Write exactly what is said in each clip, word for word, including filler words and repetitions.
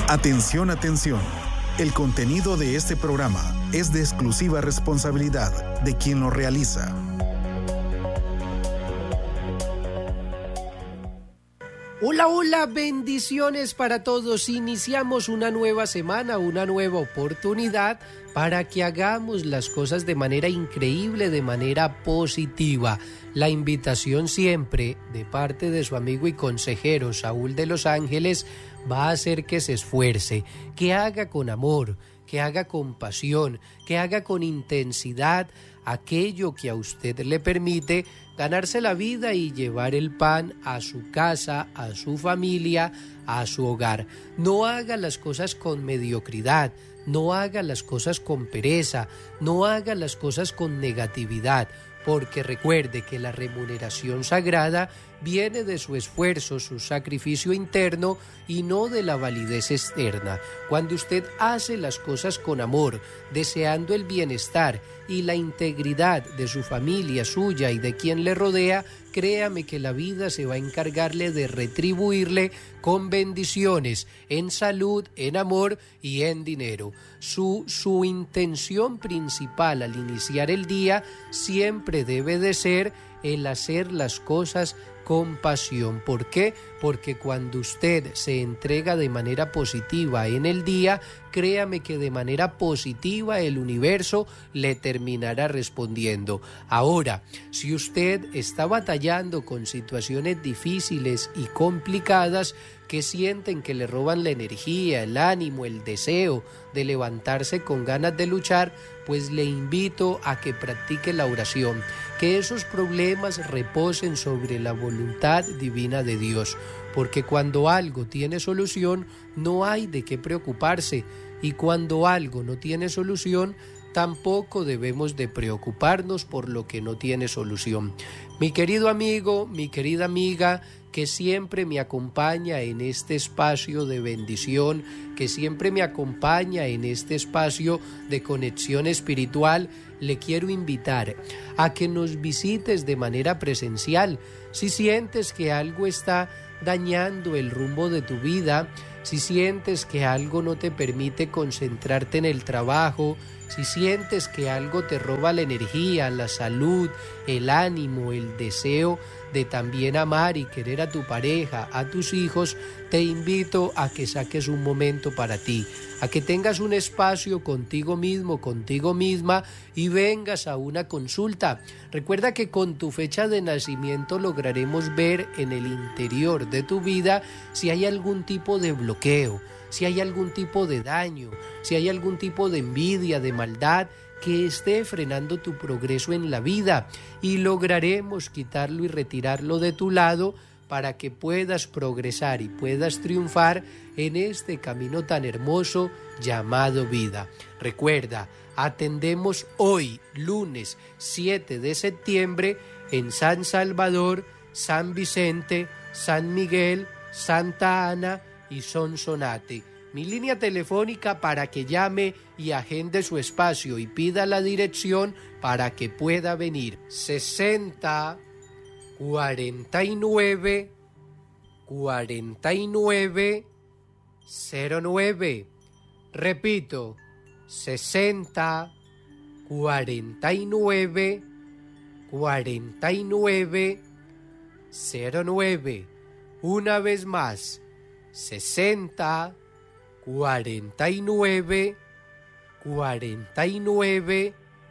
Atención, atención. El contenido de este programa es de exclusiva responsabilidad de quien lo realiza. Hola, hola, bendiciones para todos. Iniciamos una nueva semana, una nueva oportunidad para que hagamos las cosas de manera increíble, de manera positiva. La invitación siempre de parte de su amigo y consejero Saúl de Los Ángeles va a hacer que se esfuerce, que haga con amor, que haga con pasión, que haga con intensidad aquello que a usted le permite ganarse la vida y llevar el pan a su casa, a su familia, a su hogar. No haga las cosas con mediocridad, no haga las cosas con pereza, no haga las cosas con negatividad, porque recuerde que la remuneración sagrada viene de su esfuerzo, su sacrificio interno y no de la validez externa. Cuando usted hace las cosas con amor, deseando el bienestar y la integridad de su familia, suya y de quien le rodea, créame que la vida se va a encargarle de retribuirle con bendiciones, en salud, en amor y en dinero. Su, su intención principal al iniciar el día siempre debe de ser el hacer las cosas con pasión. ¿Por qué? Porque cuando usted se entrega de manera positiva en el día, créame que de manera positiva el universo le terminará respondiendo. Ahora, si usted está batallando con situaciones difíciles y complicadas que sienten que le roban la energía, el ánimo, el deseo de levantarse con ganas de luchar, pues le invito a que practique la oración, que esos problemas reposen sobre la voluntad divina de Dios, porque cuando algo tiene solución, no hay de qué preocuparse, y cuando algo no tiene solución, tampoco debemos de preocuparnos por lo que no tiene solución. Mi querido amigo, mi querida amiga, que siempre me acompaña en este espacio de bendición, que siempre me acompaña en este espacio de conexión espiritual, le quiero invitar a que nos visites de manera presencial. Si sientes que algo está dañando el rumbo de tu vida, si sientes que algo no te permite concentrarte en el trabajo, si sientes que algo te roba la energía, la salud, el ánimo, el deseo de también amar y querer a tu pareja, a tus hijos, te invito a que saques un momento para ti, a que tengas un espacio contigo mismo, contigo misma y vengas a una consulta. Recuerda que con tu fecha de nacimiento lograremos ver en el interior de tu vida si hay algún tipo de bloqueo, si hay algún tipo de daño, si hay algún tipo de envidia, de maldad que esté frenando tu progreso en la vida, y lograremos quitarlo y retirarlo de tu lado para que puedas progresar y puedas triunfar en este camino tan hermoso llamado vida. Recuerda, atendemos hoy, lunes siete de septiembre, en San Salvador, San Vicente, San Miguel, Santa Ana y Sonsonate. Mi línea telefónica para que llame y agende su espacio y pida la dirección para que pueda venir: sesenta, cuarenta y nueve, cuarenta y nueve, cero nueve. Repito, sesenta, cuarenta y nueve, cuarenta y nueve, cero nueve. Una vez más, sesenta, cuarenta y nueve, cuarenta y nueve,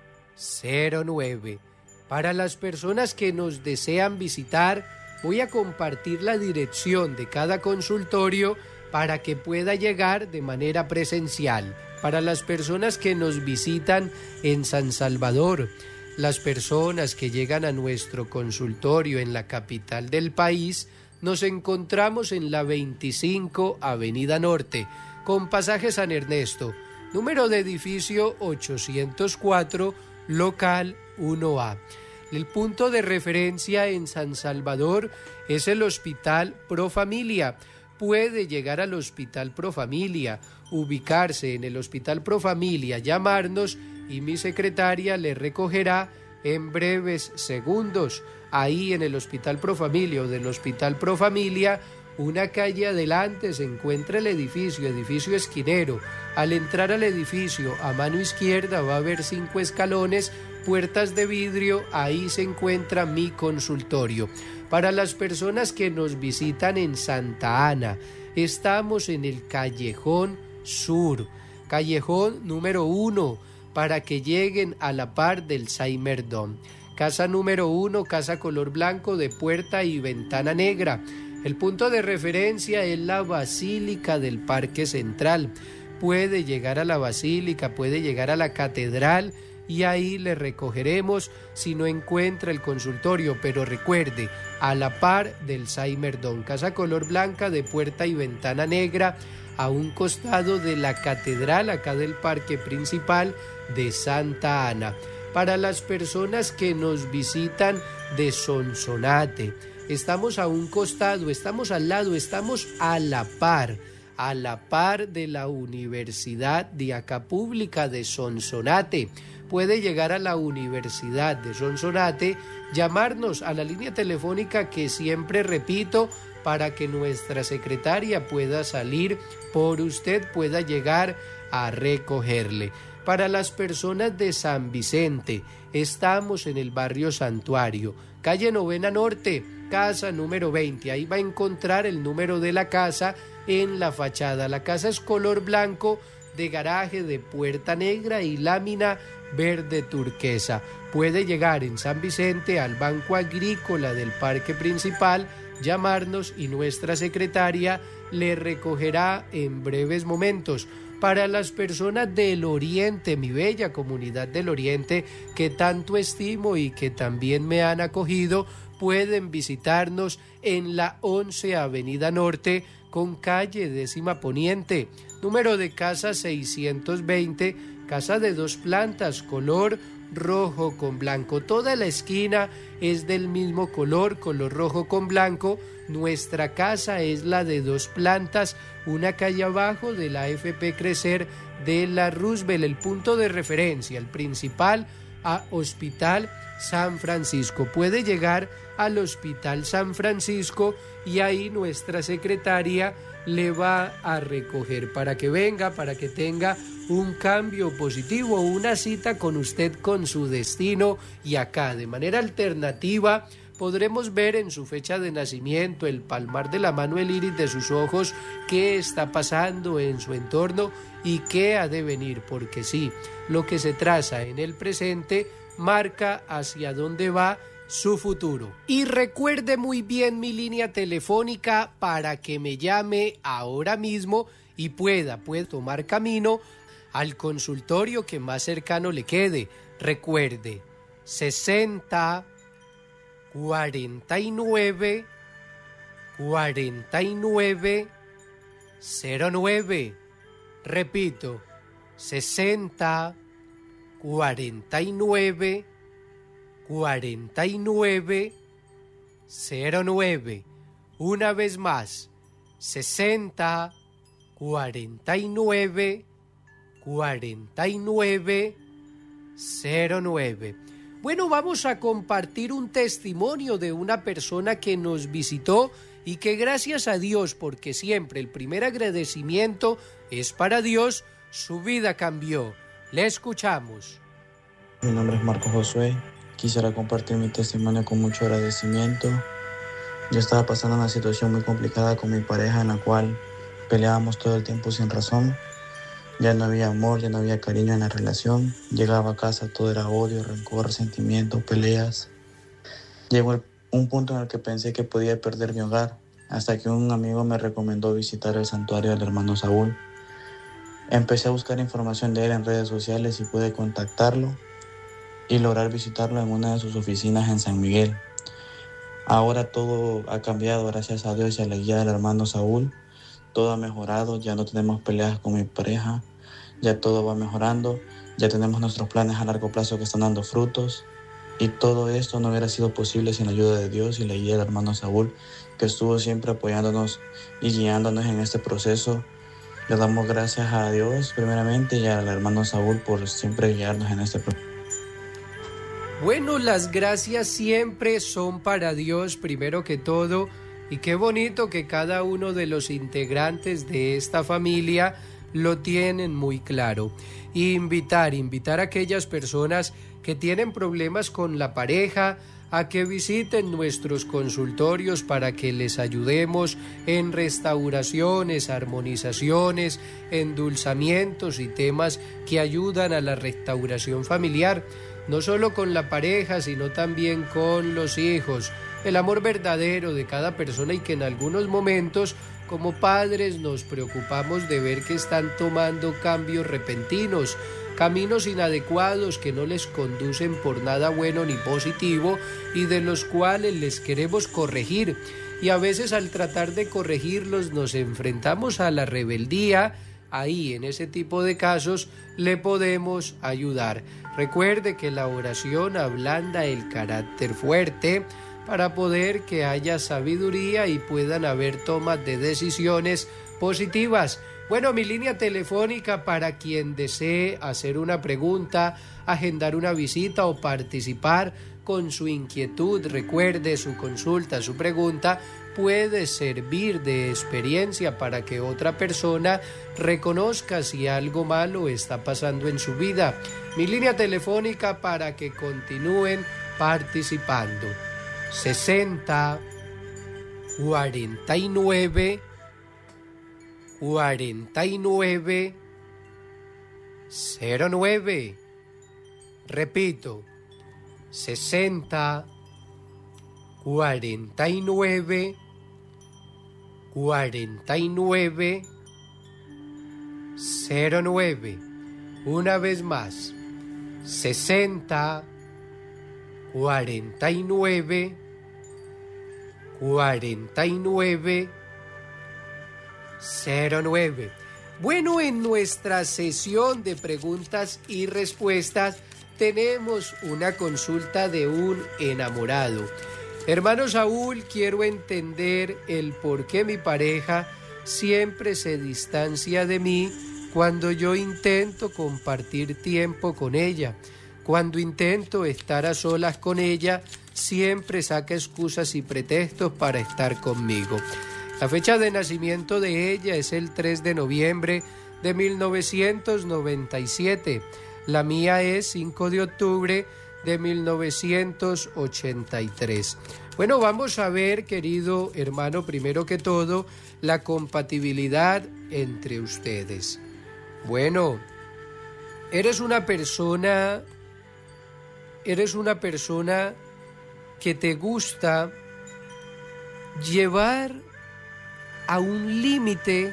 cero nueve. Para las personas que nos desean visitar, voy a compartir la dirección de cada consultorio para que pueda llegar de manera presencial. Para las personas que nos visitan en San Salvador, las personas que llegan a nuestro consultorio en la capital del país, nos encontramos en la veinticinco Avenida Norte, con pasaje San Ernesto, número de edificio ochocientos cuatro, local uno A. El punto de referencia en San Salvador es el Hospital Profamilia. Puede llegar al Hospital Profamilia, ubicarse en el Hospital Profamilia, llamarnos y mi secretaria le recogerá en breves segundos. Ahí en el Hospital Profamilia o del Hospital Profamilia Una calle adelante se encuentra el edificio, edificio esquinero. Al entrar al edificio, a mano izquierda va a haber cinco escalones, puertas de vidrio, ahí se encuentra mi consultorio. Para las personas que nos visitan en Santa Ana, estamos en el Callejón Sur, Callejón número uno, para que lleguen a la par del Saimerdón. Casa número uno, casa color blanco de puerta y ventana negra. El punto de referencia es la Basílica del Parque Central. Puede llegar a la Basílica, puede llegar a la Catedral y ahí le recogeremos si no encuentra el consultorio. Pero recuerde, a la par del Saimerdón, casa color blanca de puerta y ventana negra, a un costado de la Catedral, acá del Parque Principal de Santa Ana. Para las personas que nos visitan de Sonsonate, estamos a un costado, estamos al lado, estamos a la par, a la par de la Universidad Diaca Pública de Sonsonate. Puede llegar a la Universidad de Sonsonate, llamarnos a la línea telefónica que siempre repito para que nuestra secretaria pueda salir por usted, pueda llegar a recogerle. Para las personas de San Vicente, estamos en el barrio Santuario, calle Novena Norte, casa número veinte. Ahí va a encontrar el número de la casa en la fachada. La casa es color blanco, de garaje, de puerta negra y lámina verde turquesa. Puede llegar en San Vicente al Banco Agrícola del Parque Principal, llamarnos y nuestra secretaria le recogerá en breves momentos. Para las personas del Oriente, mi bella comunidad del Oriente, que tanto estimo y que también me han acogido, pueden visitarnos en la once Avenida Norte con calle décima poniente, número de casa seiscientos veinte, casa de dos plantas, color rojo con blanco. Toda la esquina es del mismo color, color rojo con blanco. Nuestra casa es la de dos plantas, una calle abajo de la A F P Crecer de la Roosevelt, el punto de referencia, el principal a Hospital San Francisco. Puede llegar al Hospital San Francisco y ahí nuestra secretaria le va a recoger para que venga, para que tenga un cambio positivo, una cita con usted, con su destino. Y acá, de manera alternativa, podremos ver en su fecha de nacimiento, el palmar de la mano, el iris de sus ojos, qué está pasando en su entorno y qué ha de venir, porque sí, lo que se traza en el presente marca hacia dónde va su futuro. Y recuerde muy bien mi línea telefónica para que me llame ahora mismo y pueda, puede tomar camino al consultorio que más cercano le quede. Recuerde, sesenta, cuarenta y nueve, cuarenta y nueve, cero nueve. Repito, sesenta, cuarenta y nueve, cuarenta y nueve, cero nueve. Una vez más, sesenta, cuarenta y nueve, cuarenta y nueve, cero nueve. Bueno, vamos a compartir un testimonio de una persona que nos visitó y que gracias a Dios, porque siempre el primer agradecimiento es para Dios, su vida cambió. Le escuchamos. Mi nombre es Marco Josué. Quisiera compartir mi testimonio con mucho agradecimiento. Yo estaba pasando una situación muy complicada con mi pareja en la cual peleábamos todo el tiempo sin razón. Ya no había amor, ya no había cariño en la relación. Llegaba a casa, todo era odio, rencor, resentimiento, peleas. Llegó un punto en el que pensé que podía perder mi hogar, hasta que un amigo me recomendó visitar el santuario del hermano Saúl. Empecé a buscar información de él en redes sociales y pude contactarlo y lograr visitarlo en una de sus oficinas en San Miguel. Ahora todo ha cambiado gracias a Dios y a la guía del hermano Saúl. Todo ha mejorado, ya no tenemos peleas con mi pareja, ya todo va mejorando, ya tenemos nuestros planes a largo plazo que están dando frutos. Y todo esto no hubiera sido posible sin la ayuda de Dios y la guía del hermano Saúl, que estuvo siempre apoyándonos y guiándonos en este proceso. Le damos gracias a Dios primeramente y al hermano Saúl por siempre guiarnos en este proceso. Bueno, las gracias siempre son para Dios primero que todo, Y qué bonito que cada uno de los integrantes de esta familia lo tienen muy claro. Y invitar, invitar a aquellas personas que tienen problemas con la pareja a que visiten nuestros consultorios para que les ayudemos en restauraciones, armonizaciones, endulzamientos y temas que ayudan a la restauración familiar, no solo con la pareja, sino también con los hijos. El amor verdadero de cada persona y que en algunos momentos como padres nos preocupamos de ver que están tomando cambios repentinos, caminos inadecuados que no les conducen por nada bueno ni positivo y de los cuales les queremos corregir. Y a veces al tratar de corregirlos nos enfrentamos a la rebeldía. Ahí, en ese tipo de casos, le podemos ayudar. Recuerde que la oración ablanda el carácter fuerte para poder que haya sabiduría y puedan haber tomas de decisiones positivas. Bueno, mi línea telefónica para quien desee hacer una pregunta, agendar una visita o participar con su inquietud. Recuerde, su consulta, su pregunta puede servir de experiencia para que otra persona reconozca si algo malo está pasando en su vida. Mi línea telefónica para que continúen participando. sesenta, cuarenta y nueve, cuarenta y nueve, cero nueve. Repito, sesenta, cuarenta y nueve, cuarenta y nueve, cero nueve. Una vez más, sesenta, cuarenta y nueve, cuarenta y nueve, cero nueve. Bueno, en nuestra sesión de preguntas y respuestas tenemos una consulta de un enamorado. Hermano Saúl, quiero entender el por qué mi pareja siempre se distancia de mí cuando yo intento compartir tiempo con ella. Cuando intento estar a solas con ella, siempre saca excusas y pretextos para estar conmigo. La fecha de nacimiento de ella es el tres de noviembre de mil novecientos noventa y siete. La mía es cinco de octubre de mil novecientos ochenta y tres. Bueno, vamos a ver, querido hermano, primero que todo, la compatibilidad entre ustedes. Bueno, eres una persona... Eres una persona que te gusta llevar a un límite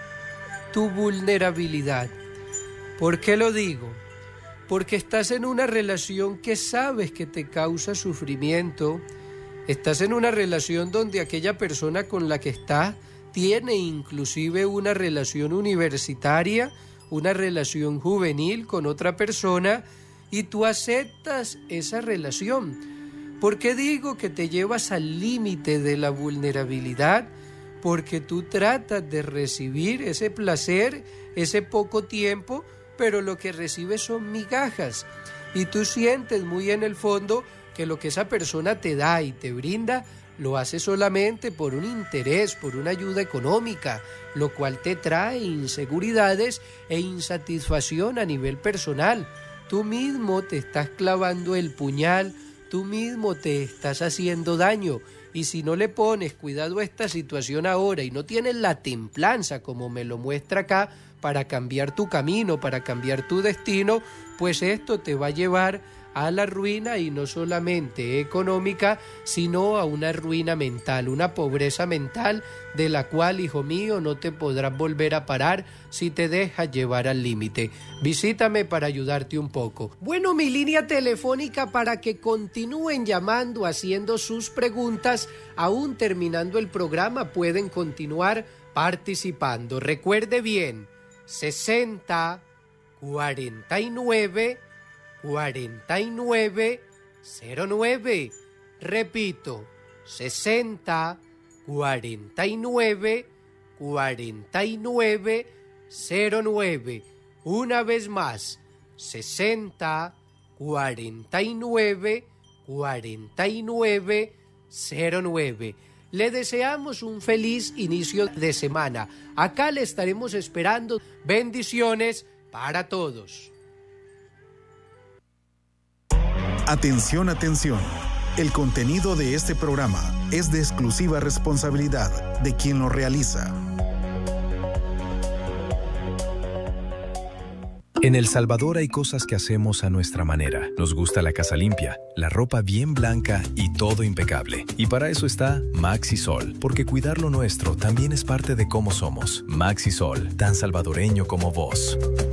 tu vulnerabilidad. ¿Por qué lo digo? Porque estás en una relación que sabes que te causa sufrimiento. Estás en una relación donde aquella persona con la que estás tiene inclusive una relación universitaria, una relación juvenil con otra persona, y tú aceptas esa relación. ¿Por qué digo que te llevas al límite de la vulnerabilidad? Porque tú tratas de recibir ese placer, ese poco tiempo, pero lo que recibes son migajas. Y tú sientes muy en el fondo que lo que esa persona te da y te brinda, lo hace solamente por un interés, por una ayuda económica, lo cual te trae inseguridades e insatisfacción a nivel personal. Tú mismo te estás clavando el puñal, tú mismo te estás haciendo daño, y si no le pones cuidado a esta situación ahora y no tienes la templanza, como me lo muestra acá, para cambiar tu camino, para cambiar tu destino, pues esto te va a llevar a la ruina, y no solamente económica, sino a una ruina mental, una pobreza mental de la cual, hijo mío, no te podrás volver a parar si te dejas llevar al límite. Visítame para ayudarte un poco. Bueno, mi línea telefónica para que continúen llamando, haciendo sus preguntas, aún terminando el programa, pueden continuar participando. Recuerde bien, sesenta, cuarenta y nueve, cuarenta y nueve, cero nueve. Repito, sesenta, cuarenta y nueve, cuarenta y nueve, cero nueve. Una vez más, sesenta, cuarenta y nueve, cuarenta y nueve, cero nueve. le deseamos un feliz inicio de semana. Acá le estaremos esperando. Bendiciones para todos. Atención, atención. El contenido de este programa es de exclusiva responsabilidad de quien lo realiza. En El Salvador hay cosas que hacemos a nuestra manera. Nos gusta la casa limpia, la ropa bien blanca y todo impecable. Y para eso está Maxisol, porque cuidar lo nuestro también es parte de cómo somos. Maxisol, tan salvadoreño como vos.